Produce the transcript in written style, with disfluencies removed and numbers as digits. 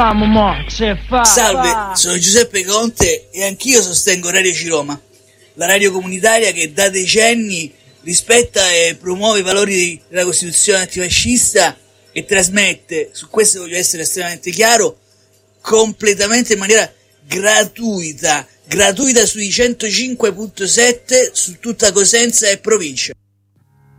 Salve, sono Giuseppe Conte e anch'io sostengo Radio Ciroma, la radio comunitaria che da decenni rispetta e promuove i valori della Costituzione antifascista e trasmette, su questo voglio essere estremamente chiaro, completamente in maniera gratuita sui 105.7 su tutta Cosenza e provincia.